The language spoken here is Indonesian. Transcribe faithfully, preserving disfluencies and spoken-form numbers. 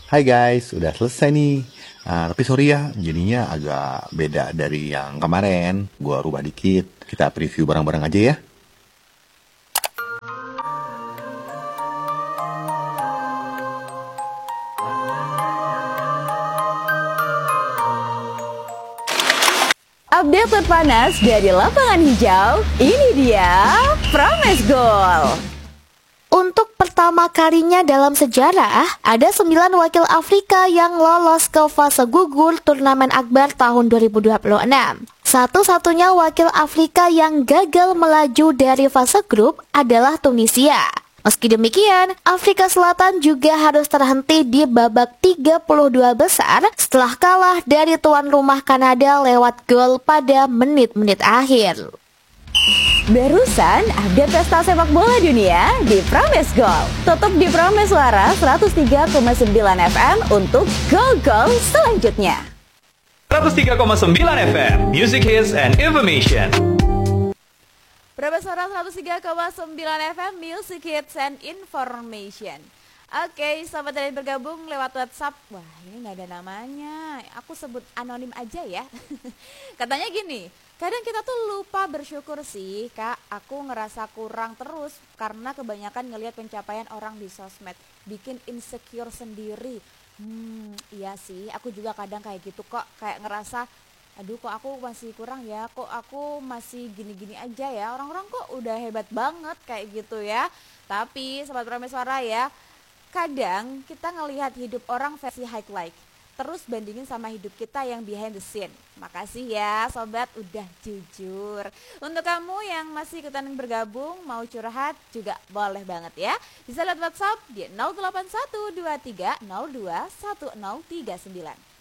Hai guys, udah selesai nih. Nah, tapi sorry ya, jadinya agak beda dari yang kemarin. Gua rubah dikit. Kita preview bareng-bareng aja ya. Update terpanas dari lapangan hijau, ini dia Promise Goal. Untuk pertama kalinya dalam sejarah, ada sembilan wakil Afrika yang lolos ke fase gugur turnamen akbar tahun dua ribu dua puluh enam. Satu-satunya wakil Afrika yang gagal melaju dari fase grup adalah Tunisia. Meski demikian, Afrika Selatan juga harus terhenti di babak tiga puluh dua besar setelah kalah dari tuan rumah Kanada lewat gol pada menit-menit akhir. Barusan update pesta sepak bola dunia di Promise Goal. Tutup di Promise Suara seratus tiga koma sembilan F M untuk gol-gol selanjutnya. seratus tiga koma sembilan F M, Music Hits and Information. Promise Suara seratus tiga koma sembilan F M, Music Hits and Information. Oke, selamat dari bergabung lewat WhatsApp. Wah, ini nggak ada namanya. Aku sebut anonim aja ya. Katanya gini, kadang kita tuh lupa bersyukur sih, Kak. Aku ngerasa kurang terus karena kebanyakan ngelihat pencapaian orang di sosmed, bikin insecure sendiri. Hmm, iya sih, aku juga kadang kayak gitu kok, kayak ngerasa, aduh kok aku masih kurang ya, kok aku masih gini-gini aja ya, orang-orang kok udah hebat banget kayak gitu ya. Tapi Sobat Promise Suara ya, kadang kita ngelihat hidup orang versi highlight, terus bandingin sama hidup kita yang behind the scene. Makasih ya Sobat udah jujur. Untuk kamu yang masih ikutan bergabung, mau curhat juga boleh banget ya. Bisa lihat WhatsApp di nol delapan satu dua tiga nol dua satu nol tiga sembilan.